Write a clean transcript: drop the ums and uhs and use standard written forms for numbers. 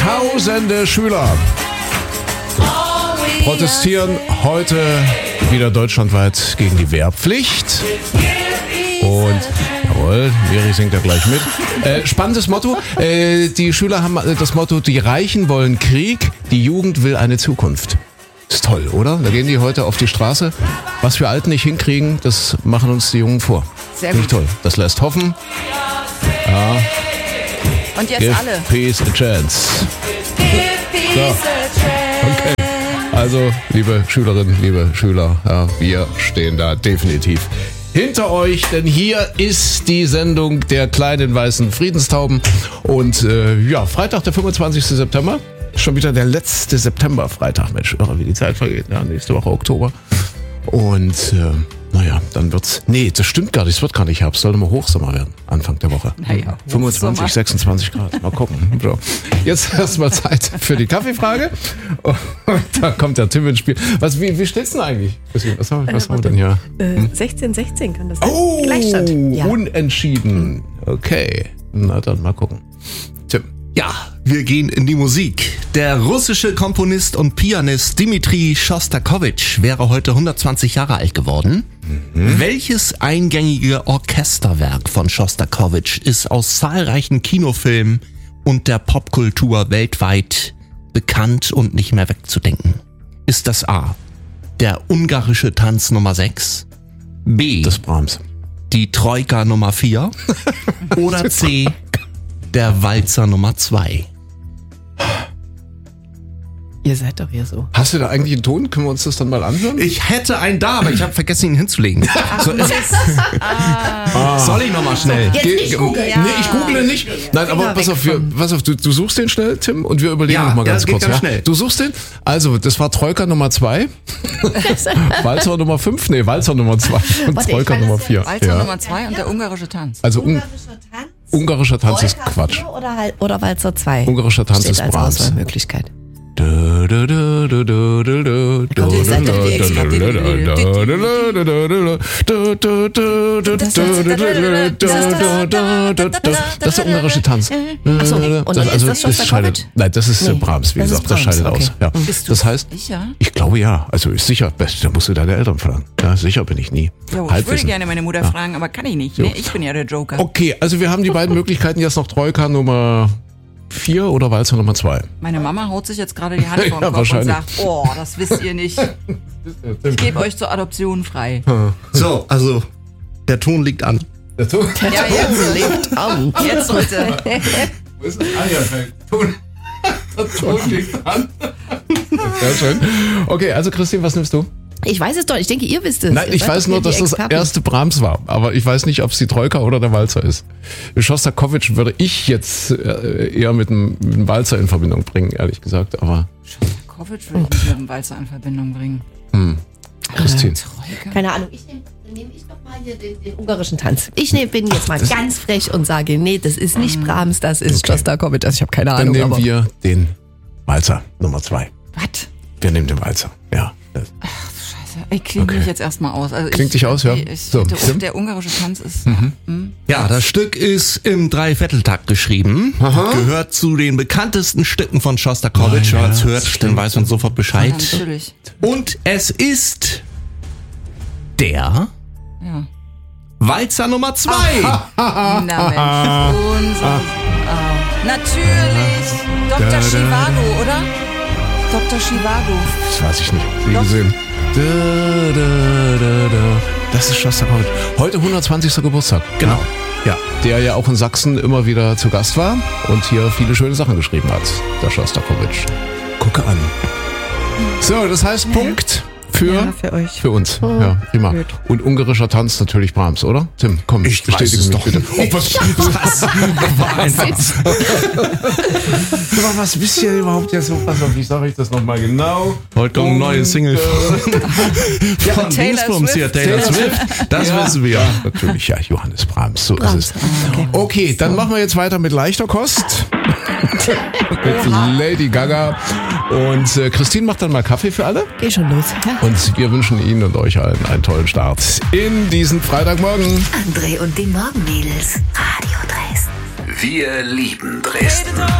Tausende Schüler protestieren heute wieder deutschlandweit gegen die Wehrpflicht. Und, jawohl, Miri singt ja gleich mit. Spannendes Motto. Die Schüler haben das Motto, die Reichen wollen Krieg, die Jugend will eine Zukunft. Ist toll, oder? Da gehen die heute auf die Straße. Was wir Alten nicht hinkriegen, das machen uns die Jungen vor. Sehr gut. Nicht toll. Das lässt hoffen. Ja. Und jetzt Give alle. Peace a chance. So. Okay. Also, liebe Schülerinnen, liebe Schüler, ja, wir stehen da definitiv hinter euch, denn hier ist die Sendung der kleinen weißen Friedenstauben. Und Freitag, der 25. September, schon wieder der letzte September-Freitag. Mensch, irre, wie die Zeit vergeht. Ja, nächste Woche Oktober. Und dann wird's... Nee, das stimmt gar nicht, es wird gar nicht Herbst, sollte mal Hochsommer werden, Anfang der Woche. 25, 26 Grad, mal gucken. So. Jetzt erstmal Zeit für die Kaffeefrage. Und da kommt der Tim ins Spiel. Wie steht's denn eigentlich? Was haben wir denn hier? 16-16 kann das sein. Oh, Gleichstand. Ja. Unentschieden. Okay, na dann mal gucken. Tim. Ja, wir gehen in die Musik. Der russische Komponist und Pianist Dmitri Schostakowitsch wäre heute 120 Jahre alt geworden. Welches eingängige Orchesterwerk von Schostakowitsch ist aus zahlreichen Kinofilmen und der Popkultur weltweit bekannt und nicht mehr wegzudenken? Ist das A, der ungarische Tanz Nummer 6, B, Das Brahms. die Troika Nummer 4 oder C, der Walzer Nummer 2? Ihr seid doch hier so. Hast du da eigentlich einen Ton? Können wir uns das dann mal anhören? Ich hätte einen da, aber ich habe vergessen, ihn hinzulegen. Soll ich nochmal schnell? Jetzt nicht googeln. Nee, ich google nicht. Nein, aber pass auf, du suchst den schnell, Tim, und wir überlegen Ja, noch mal ganz das geht kurz. ganz schnell. Du suchst den? Also, das war Troika Nummer 2, Walzer Nummer 5, Walzer Nummer 2 und Warte, Troika ich kann Nummer das 4. Walzer Nummer 2 und der ungarische Tanz. Also, ungarischer Tanz ist Troika Quatsch. 4 oder Walzer 2? Ungarischer Tanz Steht ist als Brahms. Auswahlmöglichkeit. Ihr seid doch die Das ist der ungarische Tanz. Achso, und dann ist das Schostakowitsch? Nein, das ist Nee, Brahms, wie das ist gesagt, das scheidet Brahms, aus. Ja. Bist du Das heißt, sicher? ich glaube ja, also ist sicher, da musst du deine Eltern fragen. Ja, sicher bin ich nie. Jo, ich würde Halbwissen. gerne meine Mutter fragen, aber kann ich nicht. Ne? Ich bin ja der Joker. Okay, also wir haben die beiden Möglichkeiten, jetzt noch Troika Nummer 4 oder Walzer Nummer 2. Meine Mama haut sich jetzt gerade die Hand vor den Ja, Kopf und wahrscheinlich. sagt, oh, das wisst ihr nicht. Ich gebe euch zur Adoption frei. So, also der Ton liegt an. Ja, jetzt liegt an. Jetzt bitte. Wo ist das? Der Ton liegt an. Sehr schön. Okay, also Christine, was nimmst du? Ich weiß es doch, ich denke, ihr wisst es. Nein, Ihr ich seid weiß doch nur, hier dass die das Experten. erste Brahms war. Aber ich weiß nicht, ob es die Troika oder der Walzer ist. Schostakowitsch würde ich jetzt eher mit dem Walzer in Verbindung bringen, ehrlich gesagt. Aber Schostakowitsch würde ich nicht mit dem Walzer in Verbindung bringen. Christine. Troika? Keine Ahnung, nehme ich doch mal hier den ungarischen Tanz. Ich bin jetzt mal ganz frech und sage, nee, das ist nicht Brahms, das ist Okay. Schostakowitsch. Also ich habe keine Dann Ahnung. nehmen aber wir den Walzer Nummer 2. Was? Wir nehmen den Walzer, ja. Scheiße. Ich klinge Okay. mich jetzt erstmal aus. Also Klingt dich aus, ja? So, Tim? Der ungarische Tanz ist... Ja, das Stück ist im Dreivierteltakt geschrieben, gehört zu den bekanntesten Stücken von Schostakowitsch. Wenn man es hört, dann weiß man sofort Bescheid. Natürlich. Und es ist der Ja. Walzer Nummer 2. Na Mensch, natürlich. Dr. Chivago, oder? Dr. Chivago. Das weiß ich nicht. Nie Doch. gesehen. Das ist Schostakowitsch. Heute 120. Geburtstag. Genau. Ja, der ja auch in Sachsen immer wieder zu Gast war und hier viele schöne Sachen geschrieben hat, der Schostakowitsch. Gucke an. So, das heißt Punkt Ja, für euch. Für uns. Ja, prima. gut. Und ungarischer Tanz natürlich Brahms, oder? Tim, komm, Ich bestätige weiß es mich doch bitte. nicht. Oh, was war einfach. Was wisst ihr überhaupt jetzt noch? Pass auf, wie sage ich das nochmal genau? Heute eine neue Single von Taylor Dingsbums hier, Swift. Taylor Swift. Das wissen wir. Ja, natürlich, ja, Johannes Brahms, so Brahms, ist es. okay. Okay, dann machen wir jetzt weiter mit leichter Kost. Mit Lady Gaga. Und Christine macht dann mal Kaffee für alle. Geh schon los. Ja. Und wir wünschen Ihnen und euch allen einen tollen Start in diesen Freitagmorgen. André und die Morgenmädels. Radio Dresden. Wir lieben Dresden.